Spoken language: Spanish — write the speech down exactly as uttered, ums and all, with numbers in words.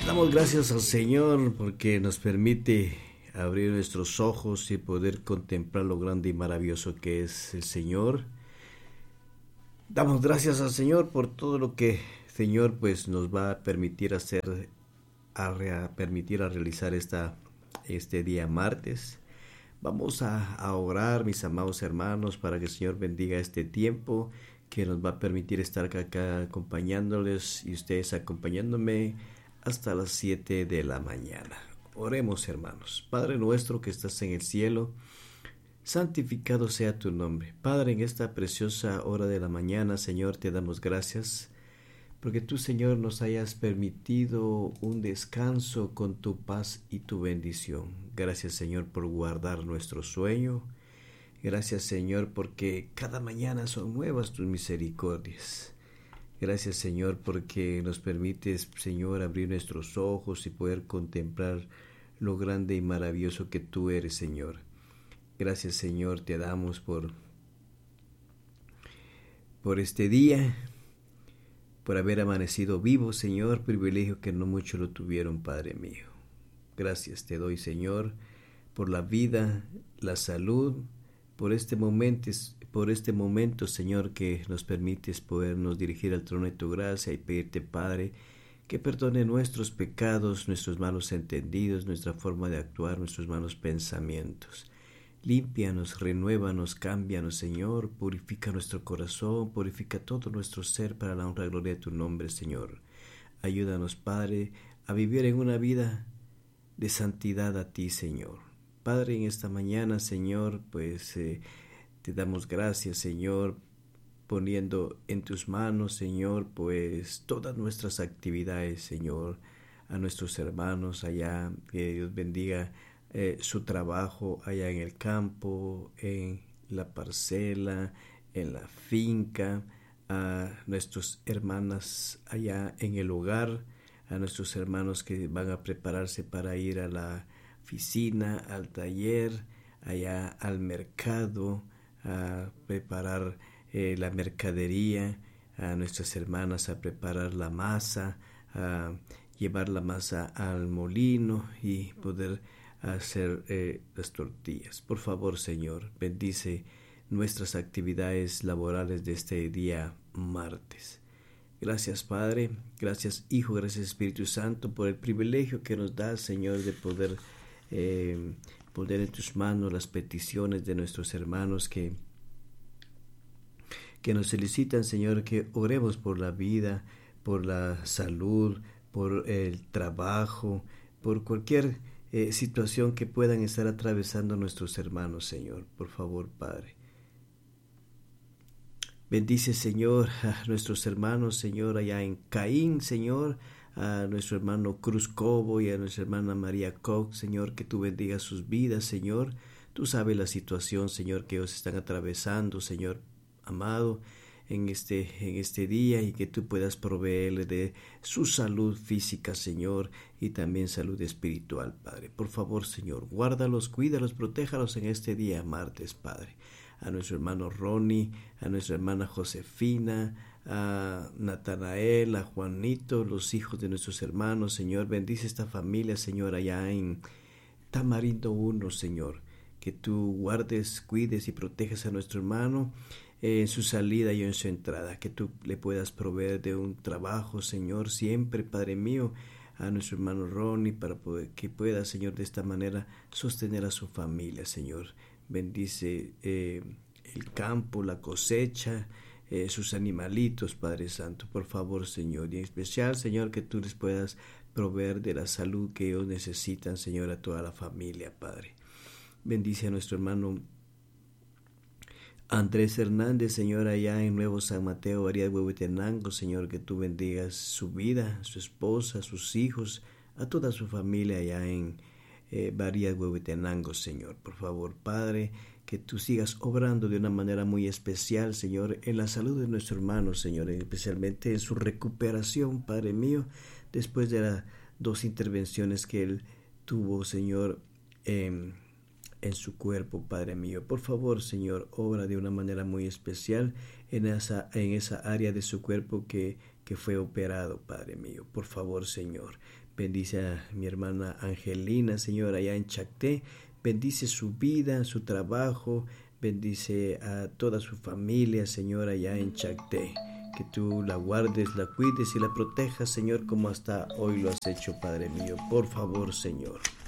Damos gracias al Señor porque nos permite abrir nuestros ojos y poder contemplar lo grande y maravilloso que es el Señor. Damos gracias al Señor por todo lo que el Señor pues nos va a permitir hacer, a, re, a permitir a realizar esta, este día martes. Vamos a, a orar, mis amados hermanos, para que el Señor bendiga este tiempo que nos va a permitir estar acá acompañándoles y ustedes acompañándome hasta las siete de la mañana. Oremos, hermanos. Padre nuestro que estás en el cielo, santificado sea tu nombre. Padre, en esta preciosa hora de la mañana, Señor, te damos gracias porque tú, Señor, nos hayas permitido un descanso con tu paz y tu bendición. Gracias, Señor, por guardar nuestro sueño. Gracias, Señor, porque cada mañana son nuevas tus misericordias. Gracias, Señor, porque nos permites, Señor, abrir nuestros ojos y poder contemplar lo grande y maravilloso que tú eres, Señor. Gracias, Señor, te damos por, por este día, por haber amanecido vivo, Señor, privilegio que no muchos lo tuvieron, Padre mío. Gracias te doy, Señor, por la vida, la salud, por este momento, por este momento, Señor, que nos permites podernos dirigir al trono de tu gracia y pedirte, Padre, que perdone nuestros pecados, nuestros malos entendidos, nuestra forma de actuar, nuestros malos pensamientos. Límpianos, renuévanos, cámbianos, Señor, purifica nuestro corazón, purifica todo nuestro ser para la honra y gloria de tu nombre, Señor. Ayúdanos, Padre, a vivir en una vida de santidad a ti, Señor. Padre, en esta mañana, Señor, pues eh, te damos gracias, Señor, poniendo en tus manos, Señor, pues todas nuestras actividades, Señor, a nuestros hermanos allá, que Dios bendiga eh, su trabajo allá en el campo, en la parcela, en la finca, a nuestras hermanas allá en el hogar, a nuestros hermanos que van a prepararse para ir a la oficina, al taller, allá al mercado, a preparar eh, la mercadería, a nuestras hermanas a preparar la masa, a llevar la masa al molino y poder hacer eh, las tortillas. Por favor, Señor, bendice nuestras actividades laborales de este día martes. Gracias, Padre, gracias, Hijo, gracias, Espíritu Santo, por el privilegio que nos da, Señor, de poder eh, poner en tus manos las peticiones de nuestros hermanos que, que nos solicitan, Señor, que oremos por la vida, por la salud, por el trabajo, por cualquier eh, situación que puedan estar atravesando nuestros hermanos, Señor. Por favor, Padre. Bendice, Señor, a nuestros hermanos, Señor, allá en Caín, Señor, a nuestro hermano Cruz Cobo y a nuestra hermana María Cox, Señor, que tú bendigas sus vidas, Señor. Tú sabes la situación, Señor, que ellos están atravesando, Señor amado, en este, en este día, y que tú puedas proveerle de su salud física, Señor, y también salud espiritual, Padre. Por favor, Señor, guárdalos, cuídalos, protéjalos en este día martes, Padre. A nuestro hermano Ronnie, a nuestra hermana Josefina, a Natanael, a Juanito, los hijos de nuestros hermanos, Señor, bendice esta familia, Señor, allá en Tamarindo uno, Señor, que tú guardes, cuides y protejas a nuestro hermano en su salida y en su entrada, que tú le puedas proveer de un trabajo, Señor, siempre, Padre mío, a nuestro hermano Ronnie, para poder, que pueda, Señor, de esta manera sostener a su familia, Señor. Bendice eh, el campo, la cosecha, eh, sus animalitos, Padre Santo, por favor, Señor, y en especial, Señor, que tú les puedas proveer de la salud que ellos necesitan, Señor, a toda la familia, Padre. Bendice a nuestro hermano Andrés Hernández, Señor, allá en Nuevo San Mateo, Variedad de Huehuetenango, Señor, que tú bendigas su vida, su esposa, sus hijos, a toda su familia allá en Eh, Variedad de Huehuetenango, Señor. Por favor, Padre, que tú sigas obrando de una manera muy especial, Señor, en la salud de nuestro hermano, Señor, especialmente en su recuperación, Padre mío, después de las dos intervenciones que él tuvo, Señor, eh, en su cuerpo, Padre mío. Por favor, Señor, obra de una manera muy especial en esa, en esa área de su cuerpo que que fue operado, Padre mío. Por favor, Señor, bendice a mi hermana Angelina, Señor, allá en Chacté. Bendice su vida, su trabajo, bendice a toda su familia, Señor, allá en Chacté. Que tú la guardes, la cuides y la protejas, Señor, como hasta hoy lo has hecho, Padre mío. Por favor, Señor.